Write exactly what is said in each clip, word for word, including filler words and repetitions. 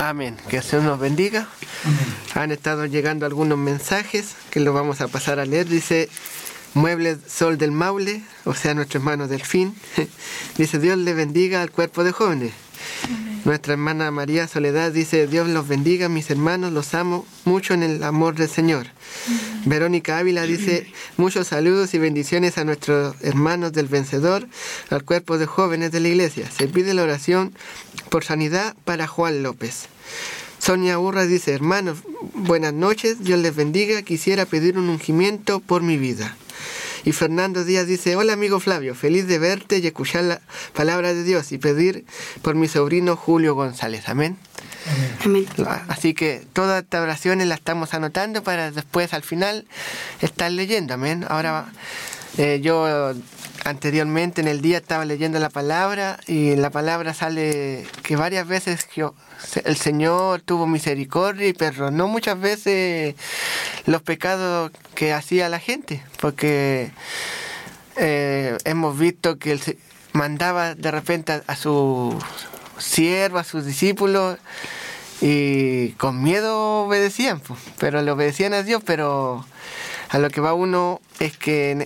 Amén. Que el Señor nos bendiga. Amén. Han estado llegando algunos mensajes que los vamos a pasar a leer. Dice Muebles Sol del Maule, o sea, nuestro hermano Delfín. Dice: Dios le bendiga al cuerpo de jóvenes. Amén. Nuestra hermana María Soledad dice: Dios los bendiga, mis hermanos, los amo mucho en el amor del Señor. Amén. Verónica Ávila dice: muchos saludos y bendiciones a nuestros hermanos del Vencedor, al cuerpo de jóvenes de la iglesia. Se pide la oración por sanidad para Juan López. Sonia Urra dice: hermanos, buenas noches, Dios les bendiga, quisiera pedir un ungimiento por mi vida. Y Fernando Díaz dice: hola amigo Flavio, feliz de verte y escuchar la palabra de Dios y pedir por mi sobrino Julio González. Amén. Amén. Así que todas estas oraciones las estamos anotando para después al final estar leyendo. Amén. Ahora eh, yo anteriormente en el día estaba leyendo la palabra y en la palabra sale que varias veces yo, el Señor tuvo misericordia y perdonó muchas veces los pecados que hacía la gente, porque eh, hemos visto que él mandaba de repente a, a sus siervos, a sus discípulos, y con miedo obedecían, pues, pero le obedecían a Dios, pero a lo que va uno es que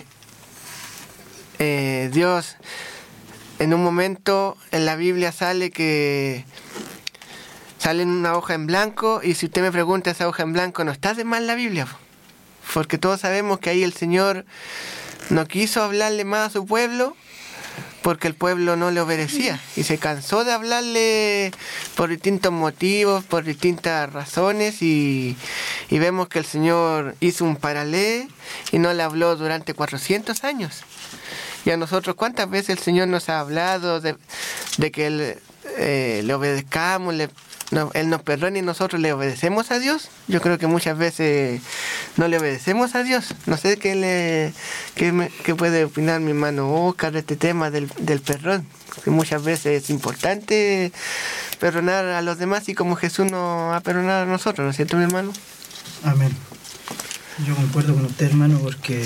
eh, Dios en un momento en la Biblia sale que sale en una hoja en blanco, y si usted me pregunta, esa hoja en blanco no está de más en la Biblia, porque todos sabemos que ahí el Señor no quiso hablarle más a su pueblo porque el pueblo no le obedecía y se cansó de hablarle por distintos motivos, por distintas razones, y, y vemos que el Señor hizo un paralelo y no le habló durante cuatrocientos años. Y a nosotros, ¿cuántas veces el Señor nos ha hablado de, de que él, eh, le obedezcamos, le, no, Él nos perdona y nosotros le obedecemos a Dios? Yo creo que muchas veces no le obedecemos a Dios. No sé qué, le, qué, me, qué puede opinar mi hermano Oscar de este tema del, del perdón, que muchas veces es importante perdonar a los demás, y como Jesús nos ha perdonado a nosotros, ¿no es cierto, mi hermano? Amén. Yo concuerdo con usted, hermano, porque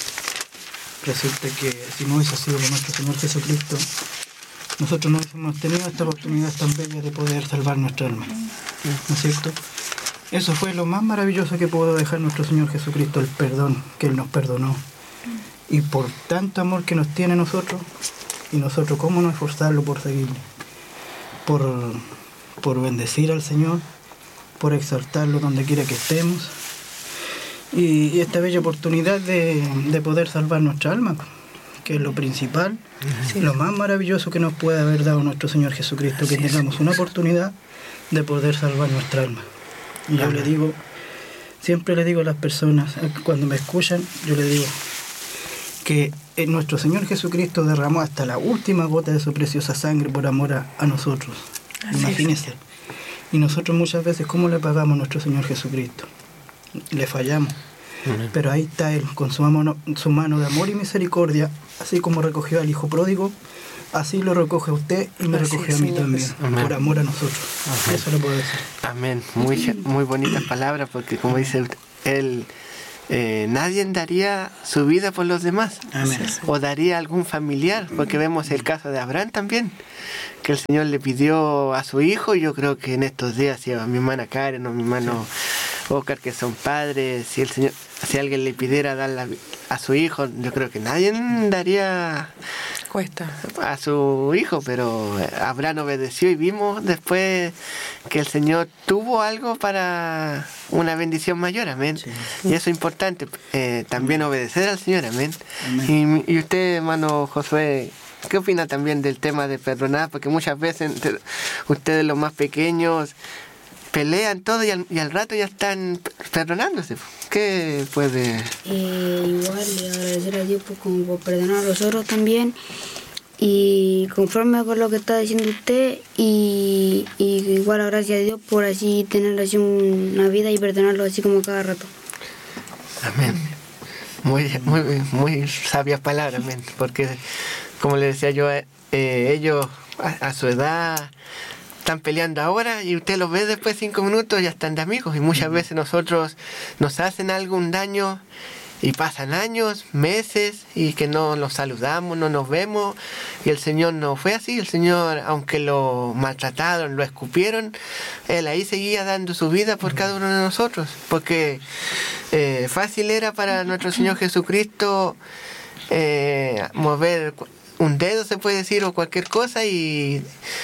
resulta que si no hubiese sido por nuestro Señor Jesucristo, nosotros no hubiésemos tenido esta oportunidad tan bella de poder salvar nuestra alma, ¿no es cierto? Eso fue lo más maravilloso que pudo dejar nuestro Señor Jesucristo, el perdón que Él nos perdonó. Y por tanto amor que nos tiene a nosotros, y nosotros cómo no esforzarlo por seguirle, por, por bendecir al Señor, por exaltarlo donde quiera que estemos, y, y esta bella oportunidad de, de poder salvar nuestra alma, que es lo principal, sí, lo más maravilloso que nos puede haber dado nuestro Señor Jesucristo, que tengamos una oportunidad de poder salvar nuestra alma. Y yo le digo, siempre le digo a las personas, cuando me escuchan, yo le digo que nuestro Señor Jesucristo derramó hasta la última gota de su preciosa sangre por amor a, a nosotros. Imagínense. Y nosotros muchas veces, ¿cómo le pagamos a nuestro Señor Jesucristo? Le fallamos. Uh-huh. Pero ahí está Él, con su mano, su mano de amor y misericordia, así como recogió al Hijo pródigo, así lo recoge a usted y me así recoge a mí también, amén, por amor a nosotros. Amén. Eso lo puedo decir. Amén. Muy, muy bonitas palabras, porque como dice Él, eh, nadie daría su vida por los demás. Amén. O daría a algún familiar, porque vemos el caso de Abraham también, que el Señor le pidió a su hijo, y yo creo que en estos días, si a mi hermana Karen o mi hermano sí. Oscar, que son padres, si el Señor, si alguien le pidiera dar la, a su hijo, yo creo que nadie daría cuesta a su hijo, pero Abraham obedeció, y vimos después que el Señor tuvo algo para una bendición mayor, amén. Sí. Y eso es importante, eh, también obedecer al Señor, amén. Amén. Y, y usted, hermano Josué, ¿qué opina también del tema de perdonar? Porque muchas veces ustedes, los más pequeños, pelean todo y al, y al rato ya están perdonándose. ¿Qué puede...? Eh, igual, y agradecer a Dios por, como, por perdonar a los otros también. Y conforme con lo que está diciendo usted, y, y igual gracias a Dios por así tener así una vida y perdonarlo así como cada rato. Amén. Muy, muy, muy sabias palabras, amén. Porque, como le decía yo, eh, ellos a, a su edad están peleando ahora, y usted los ve después de cinco minutos ya están de amigos, y muchas veces nosotros nos hacen algún daño y pasan años, meses, y que no nos saludamos, no nos vemos, y el Señor no fue así. El Señor, aunque lo maltrataron, lo escupieron, Él ahí seguía dando su vida por cada uno de nosotros, porque eh, fácil era para nuestro Señor Jesucristo eh, mover un dedo, se puede decir, o cualquier cosa, y...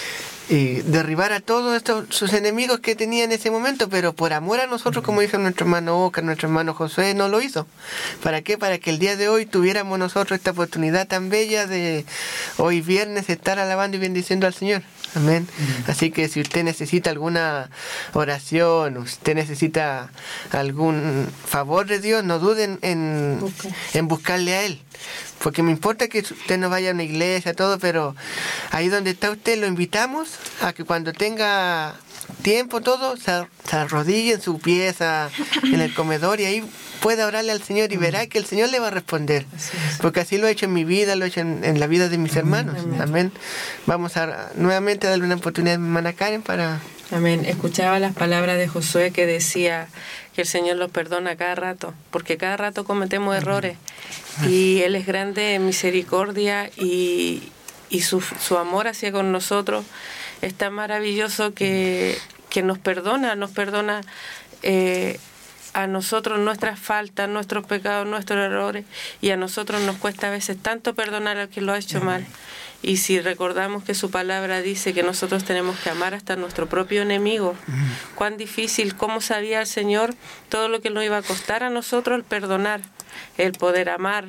y derribar a todos estos sus enemigos que tenía en ese momento, pero por amor a nosotros, como dijo nuestro hermano Oscar, nuestro hermano Josué, no lo hizo. ¿Para qué? Para que el día de hoy tuviéramos nosotros esta oportunidad tan bella de hoy viernes estar alabando y bendiciendo al Señor. Amén. Mm. Así que si usted necesita alguna oración, usted necesita algún favor de Dios, no duden en, okay. en buscarle a Él. Porque me importa que usted no vaya a una iglesia, todo, pero ahí donde está usted lo invitamos a que cuando tenga tiempo, todo, se, se arrodille en su pieza, en el comedor, y ahí pueda orarle al Señor y verá que el Señor le va a responder. Así es. Porque así lo he hecho en mi vida, lo he hecho en, en la vida de mis hermanos. Amén. Amén. Vamos a nuevamente darle una oportunidad a mi hermana Karen para... Amén. Escuchaba las palabras de Josué que decía que el Señor los perdona cada rato, porque cada rato cometemos errores. Y Él es grande en misericordia y, y su, su amor hacia con nosotros es tan maravilloso que, que nos perdona, nos perdona eh, a nosotros nuestras faltas, nuestros pecados, nuestros errores, y a nosotros nos cuesta a veces tanto perdonar al que lo ha hecho mal. Y si recordamos que su palabra dice que nosotros tenemos que amar hasta nuestro propio enemigo, cuán difícil, cómo sabía el Señor todo lo que nos iba a costar a nosotros el perdonar, el poder amar,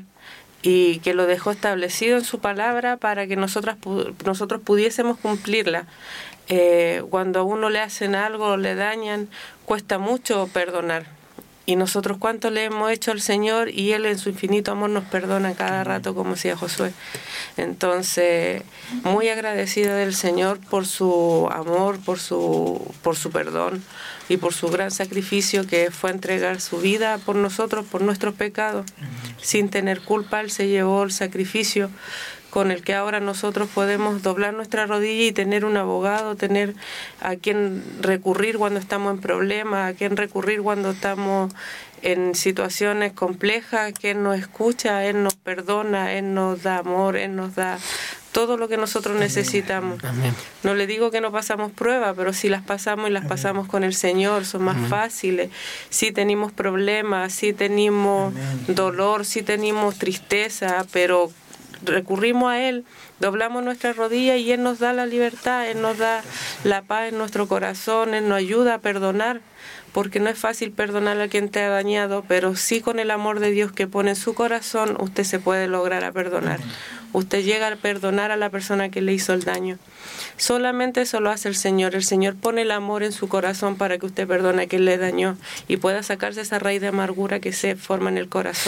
y que lo dejó establecido en su palabra para que nosotras, nosotros pudiésemos cumplirla. Eh, cuando a uno le hacen algo, le dañan, cuesta mucho perdonar. Y nosotros cuánto le hemos hecho al Señor, y Él en su infinito amor nos perdona cada rato, como decía Josué. Entonces, muy agradecida del Señor por su amor, por su, por su perdón y por su gran sacrificio que fue entregar su vida por nosotros, por nuestros pecados. Sin tener culpa, Él se llevó el sacrificio con el que ahora nosotros podemos doblar nuestra rodilla y tener un abogado, tener a quien recurrir cuando estamos en problemas, a quien recurrir cuando estamos en situaciones complejas, que Él nos escucha, Él nos perdona, Él nos da amor, Él nos da todo lo que nosotros necesitamos. Amén. No le digo que no pasamos pruebas, pero si las pasamos y las pasamos con el Señor, son más Amén. Fáciles. Si tenemos problemas, si tenemos Amén. Dolor, si tenemos tristeza, pero recurrimos a Él, doblamos nuestra rodilla y Él nos da la libertad, Él nos da la paz en nuestro corazón, Él nos ayuda a perdonar, porque no es fácil perdonar a quien te ha dañado, pero sí con el amor de Dios que pone en su corazón, usted se puede lograr a perdonar. Usted llega a perdonar a la persona que le hizo el daño. Solamente eso lo hace el Señor. El Señor pone el amor en su corazón para que usted perdone a quien le dañó y pueda sacarse esa raíz de amargura que se forma en el corazón.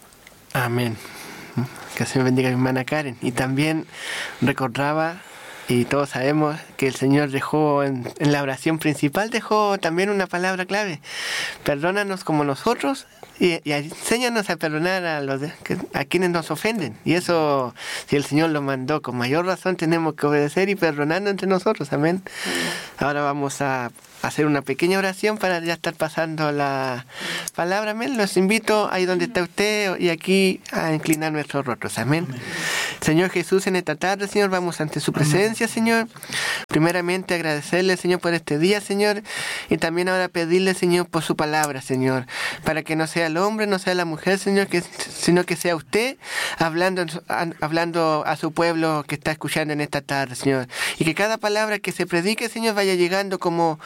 Amén. Que el Señor bendiga a mi hermana Karen. Y también recordaba, y todos sabemos, que el Señor dejó en, en la oración principal, dejó también una palabra clave: perdónanos como nosotros, y, y enséñanos a perdonar a los de, que, a quienes nos ofenden. Y eso, si el Señor lo mandó, con mayor razón tenemos que obedecer y perdonarnos entre nosotros. Amén. Ahora vamos a hacer una pequeña oración para ya estar pasando la palabra. Amén. Los invito ahí donde está usted y aquí a inclinar nuestros rostros. Amén. Amén. Señor Jesús, en esta tarde, Señor, vamos ante su presencia, Señor. Primeramente agradecerle, Señor, por este día, Señor, y también ahora pedirle, Señor, por su palabra, Señor, para que no sea el hombre, no sea la mujer, Señor, que, sino que sea usted hablando, hablando a su pueblo que está escuchando en esta tarde, Señor, y que cada palabra que se predique, Señor, vaya llegando como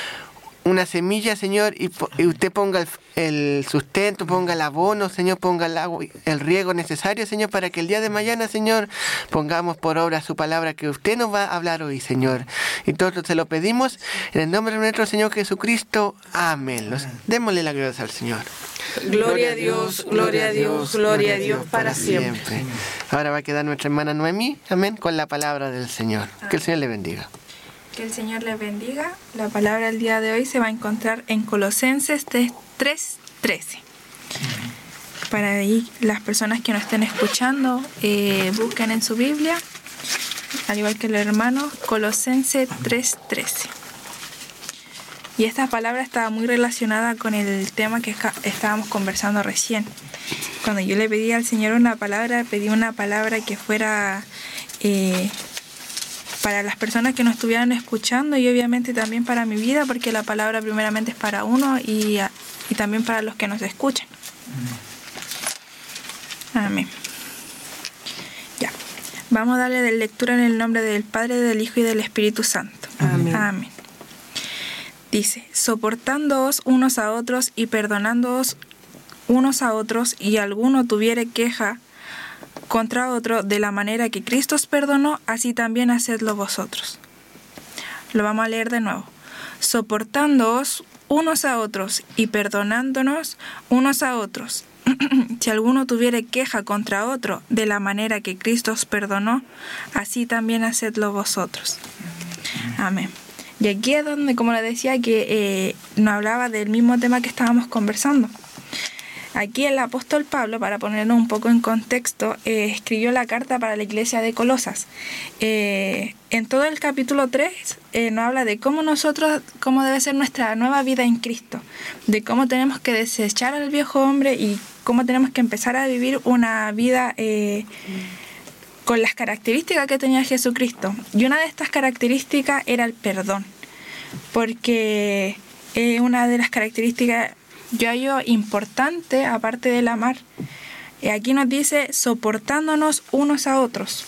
una semilla, Señor, y, y usted ponga el, el sustento, ponga el abono, Señor, ponga el agua, el riego necesario, Señor, para que el día de mañana, Señor, pongamos por obra su palabra que usted nos va a hablar hoy, Señor. Y todos se lo pedimos en el nombre de nuestro Señor Jesucristo. Amén. Los, démosle la gloria al Señor. Gloria a Dios, gloria a Dios, gloria a Dios para siempre. Ahora va a quedar nuestra hermana Noemí, amén, con la palabra del Señor. Que el Señor le bendiga. Que el Señor les bendiga. La palabra del día de hoy se va a encontrar en Colosenses tres trece. Para ahí las personas que nos estén escuchando, eh, busquen en su Biblia, al igual que el hermano, Colosenses tres trece. Y esta palabra estaba muy relacionada con el tema que estábamos conversando recién. cuando yo le pedí al Señor una palabra, pedí una palabra que fuera eh, para las personas que nos estuvieran escuchando y obviamente también para mi vida, porque la palabra primeramente es para uno y, y también para los que nos escuchan. Amén. Ya. Vamos a darle de lectura en el nombre del Padre, del Hijo y del Espíritu Santo. Amén. Amén. Dice, soportándoos unos a otros y perdonándoos unos a otros, y alguno tuviere queja contra otro, de la manera que Cristo os perdonó, así también hacedlo vosotros. Lo vamos a leer de nuevo. Soportándoos unos a otros y perdonándonos unos a otros. Si alguno tuviere queja contra otro, de la manera que Cristo os perdonó, así también hacedlo vosotros. Amén. Y aquí es donde, como le decía, que eh, nos hablaba del mismo tema que estábamos conversando. Aquí el apóstol Pablo, para ponernos un poco en contexto, eh, escribió la carta para la iglesia de Colosas. Eh, en todo el capítulo tres eh, nos habla de cómo nosotros, cómo debe ser nuestra nueva vida en Cristo, de cómo tenemos que desechar al viejo hombre y cómo tenemos que empezar a vivir una vida eh, con las características que tenía Jesucristo. Y una de estas características era el perdón, porque eh, una de las características yo hallo importante, aparte del amar. Y aquí nos dice soportándonos unos a otros.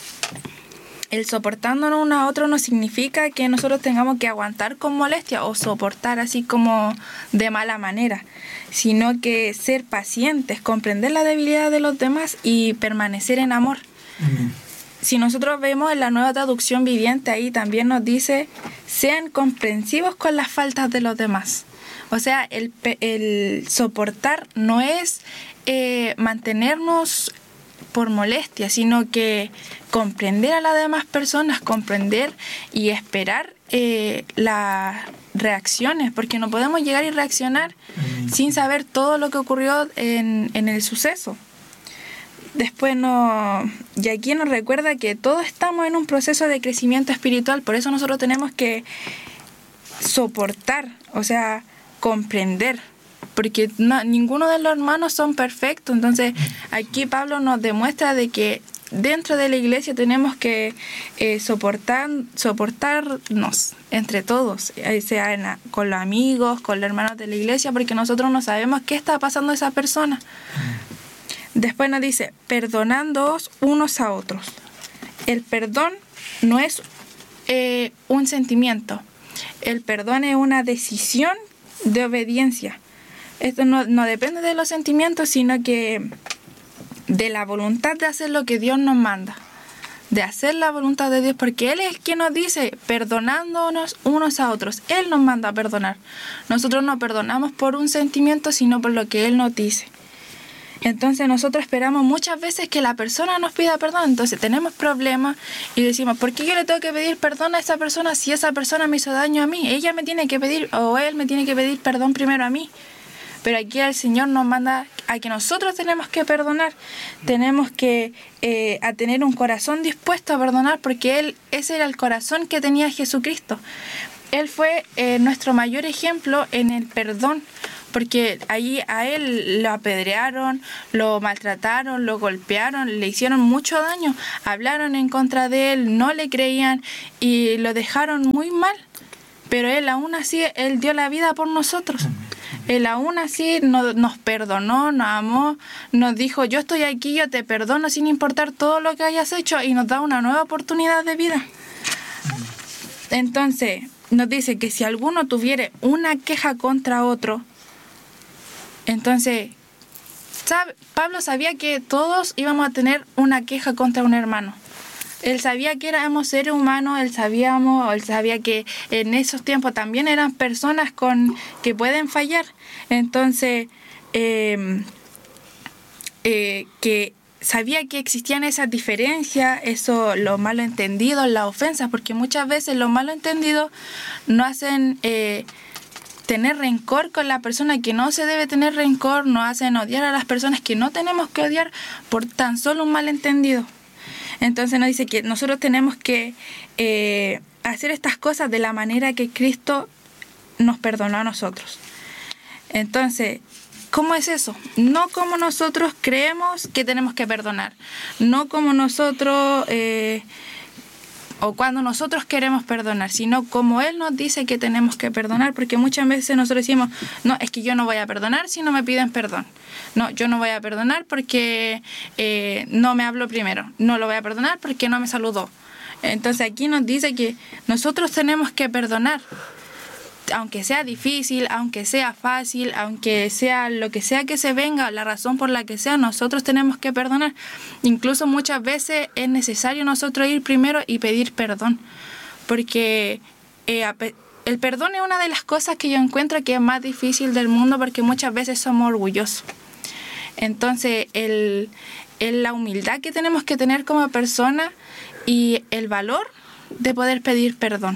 El soportándonos unos a otros no significa que nosotros tengamos que aguantar con molestia o soportar así como de mala manera, sino que ser pacientes, comprender la debilidad de los demás y permanecer en amor. Amén. Si nosotros vemos en la Nueva Traducción Viviente, ahí también nos dice, sean comprensivos con las faltas de los demás. O sea, el, el soportar no es eh, mantenernos por molestia, sino que comprender a las demás personas, comprender y esperar eh, las reacciones, porque no podemos llegar y reaccionar Amén. Sin saber todo lo que ocurrió en, en el suceso. Después no, y aquí nos recuerda que todos estamos en un proceso de crecimiento espiritual, por eso nosotros tenemos que soportar, o sea, comprender, porque no, ninguno de los hermanos son perfectos. Entonces aquí Pablo nos demuestra de que dentro de la iglesia tenemos que eh, soportar, soportarnos entre todos, sea en, con los amigos, con los hermanos de la iglesia, porque nosotros no sabemos qué está pasando a esa persona. Después nos dice, perdonándoos unos a otros. El perdón no es eh, un sentimiento, el perdón es una decisión de obediencia. Esto no, no depende de los sentimientos, sino que de la voluntad de hacer lo que Dios nos manda, de hacer la voluntad de Dios, porque Él es quien nos dice, perdonándonos unos a otros. Él nos manda a perdonar. Nosotros no perdonamos por un sentimiento, sino por lo que Él nos dice. Entonces nosotros esperamos muchas veces que la persona nos pida perdón. Entonces tenemos problemas y decimos, ¿por qué yo le tengo que pedir perdón a esa persona si esa persona me hizo daño a mí? Ella me tiene que pedir, o él me tiene que pedir perdón primero a mí. Pero aquí el Señor nos manda a que nosotros tenemos que perdonar. Tenemos que eh, a tener un corazón dispuesto a perdonar, porque Él, ese era el corazón que tenía Jesucristo. Él fue eh, nuestro mayor ejemplo en el perdón, porque allí a él lo apedrearon, lo maltrataron, lo golpearon, le hicieron mucho daño, hablaron en contra de él, no le creían y lo dejaron muy mal, pero él aún así, él dio la vida por nosotros. Él aún así nos, nos perdonó, nos amó, nos dijo, yo estoy aquí, yo te perdono sin importar todo lo que hayas hecho, y nos da una nueva oportunidad de vida. Entonces, nos dice que si alguno tuviere una queja contra otro, entonces, ¿sabe? Pablo sabía que todos íbamos a tener una queja contra un hermano. Él sabía que éramos seres humanos, él, sabíamos, él sabía que en esos tiempos también eran personas con, que pueden fallar. Entonces, eh, eh, que sabía que existían esas diferencias, eso, los malos entendidos, las ofensas, porque muchas veces los malos entendidos no hacen eh, tener rencor con la persona que no se debe tener rencor, nos hacen odiar a las personas que no tenemos que odiar por tan solo un malentendido. Entonces nos dice que nosotros tenemos que eh, hacer estas cosas de la manera que Cristo nos perdonó a nosotros. Entonces, ¿cómo es eso? No como nosotros creemos que tenemos que perdonar, no como nosotros... Eh, o cuando nosotros queremos perdonar, sino como Él nos dice que tenemos que perdonar, porque muchas veces nosotros decimos, no, es que yo no voy a perdonar si no me piden perdón. No, yo no voy a perdonar porque eh, no me habló primero. No lo voy a perdonar porque no me saludó. Entonces aquí nos dice que nosotros tenemos que perdonar. Aunque sea difícil, aunque sea fácil, aunque sea lo que sea que se venga, la razón por la que sea, nosotros tenemos que perdonar. Incluso muchas veces es necesario nosotros ir primero y pedir perdón, porque eh, el perdón es una de las cosas que yo encuentro que es más difícil del mundo, porque muchas veces somos orgullosos. Entonces, el, el, la humildad que tenemos que tener como persona y el valor de poder pedir perdón.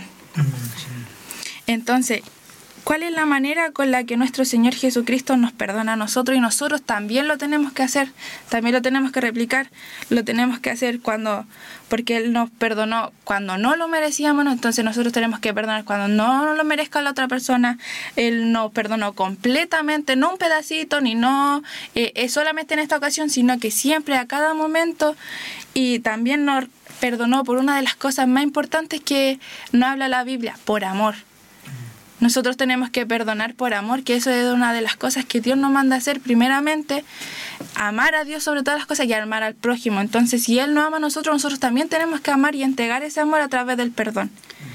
Entonces, ¿cuál es la manera con la que nuestro Señor Jesucristo nos perdona a nosotros? Y nosotros también lo tenemos que hacer, también lo tenemos que replicar, lo tenemos que hacer cuando, porque Él nos perdonó cuando no lo merecíamos, entonces nosotros tenemos que perdonar cuando no lo merezca la otra persona. Él nos perdonó completamente, no un pedacito, ni no eh, solamente en esta ocasión, sino que siempre, a cada momento, y también nos perdonó por una de las cosas más importantes que nos habla la Biblia, por amor. Nosotros tenemos que perdonar por amor, que eso es una de las cosas que Dios nos manda a hacer primeramente, amar a Dios sobre todas las cosas y amar al prójimo. Entonces, si Él nos ama a nosotros, nosotros también tenemos que amar y entregar ese amor a través del perdón.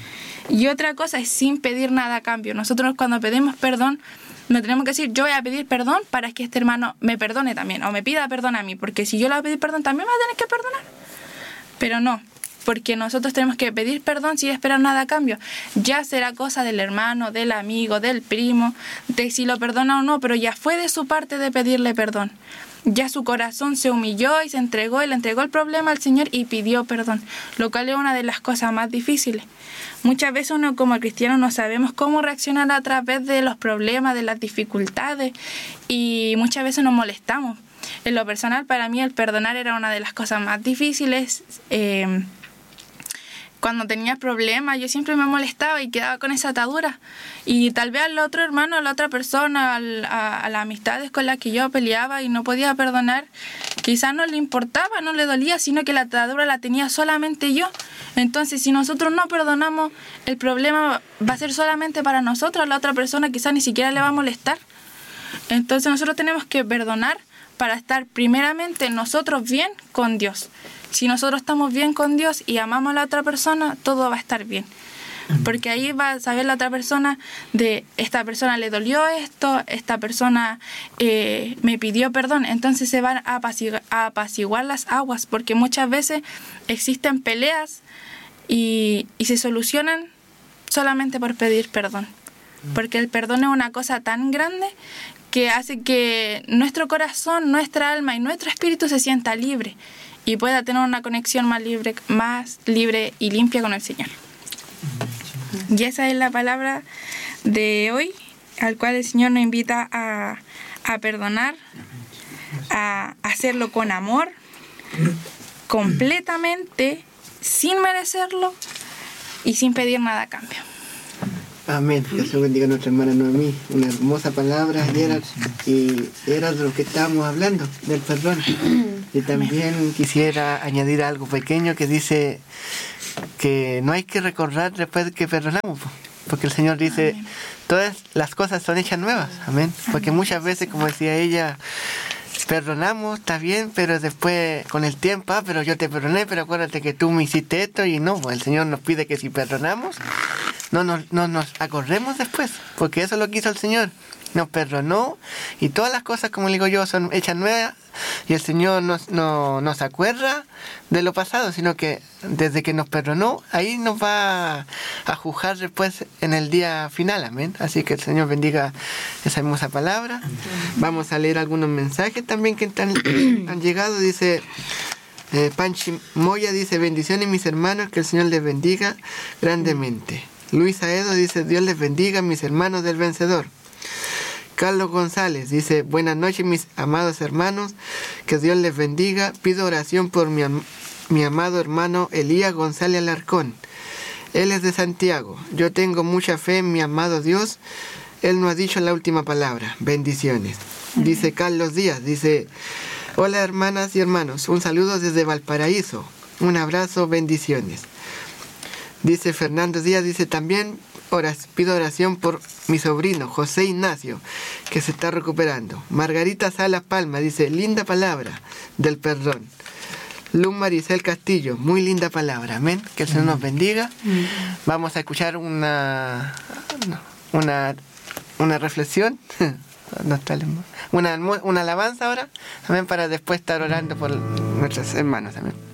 Y otra cosa es sin pedir nada a cambio. Nosotros cuando pedimos perdón, no tenemos que decir, yo voy a pedir perdón para que este hermano me perdone también, o me pida perdón a mí, porque si yo le voy a pedir perdón, también me va a tener que perdonar. Pero no. Porque nosotros tenemos que pedir perdón sin esperar nada a cambio. Ya será cosa del hermano, del amigo, del primo, de si lo perdona o no, pero ya fue de su parte de pedirle perdón. Ya su corazón se humilló y se entregó y le entregó el problema al Señor y pidió perdón, lo cual es una de las cosas más difíciles. Muchas veces uno como cristiano no sabemos cómo reaccionar a través de los problemas, de las dificultades, y muchas veces nos molestamos. En lo personal, para mí el perdonar era una de las cosas más difíciles. Eh, Cuando tenía problemas, yo siempre me molestaba y quedaba con esa atadura. Y tal vez al otro hermano, a la otra persona, a, a, a las amistades con las que yo peleaba y no podía perdonar, quizás no le importaba, no le dolía, sino que la atadura la tenía solamente yo. Entonces, si nosotros no perdonamos, el problema va a ser solamente para nosotros, a la otra persona quizás ni siquiera le va a molestar. Entonces, nosotros tenemos que perdonar para estar primeramente nosotros bien con Dios. Si nosotros estamos bien con Dios y amamos a la otra persona, todo va a estar bien. Porque ahí va a saber la otra persona de esta persona le dolió esto, esta persona eh, me pidió perdón. Entonces se van a apaciguar, a apaciguar las aguas, porque muchas veces existen peleas y, y se solucionan solamente por pedir perdón. Porque el perdón es una cosa tan grande que hace que nuestro corazón, nuestra alma y nuestro espíritu se sienta libre y pueda tener una conexión más libre, más libre y limpia con el Señor. Y esa es la palabra de hoy, al cual el Señor nos invita a, a perdonar, a hacerlo con amor, completamente, sin merecerlo y sin pedir nada a cambio. Amén. Dios bendiga a nuestra hermana Noemí. Una hermosa palabra y era, y era de lo que estábamos hablando, del perdón. Y también quisiera añadir algo pequeño que dice que no hay que recordar después de que perdonamos, porque el Señor dice, amén, todas las cosas son hechas nuevas. Amén. Porque muchas veces, como decía ella, perdonamos, está bien, pero después con el tiempo, ah, pero yo te perdoné, pero acuérdate que tú me hiciste esto, y no, el Señor nos pide que si perdonamos, no nos, no nos acordemos después, porque eso es lo que hizo el Señor. Nos perdonó y todas las cosas, como le digo yo, son hechas nuevas, y el Señor nos, no, nos acuerda de lo pasado, sino que desde que nos perdonó, ahí nos va a juzgar después en el día final. Amén. Así que el Señor bendiga esa hermosa palabra. Vamos a leer algunos mensajes también que han, han llegado. Dice eh, Panchi Moya, dice, bendiciones mis hermanos, que el Señor les bendiga grandemente. Luisa Edo dice, Dios les bendiga mis hermanos del vencedor. Carlos González dice, buenas noches mis amados hermanos, que Dios les bendiga. Pido oración por mi, mi amado hermano Elías González Alarcón. Él es de Santiago. Yo tengo mucha fe en mi amado Dios. Él nos ha dicho la última palabra. Bendiciones. Dice Carlos Díaz, dice, hola hermanas y hermanos, un saludo desde Valparaíso. Un abrazo, bendiciones. Dice Fernando Díaz, dice también, oras, pido oración por mi sobrino, José Ignacio, que se está recuperando. Margarita Salas Palma dice, linda palabra del perdón. Luz Maricel Castillo, muy linda palabra, amén. Que el Señor nos bendiga. Vamos a escuchar una una, una reflexión, no está una, una alabanza ahora, amén, para después estar orando por nuestros hermanos, amén.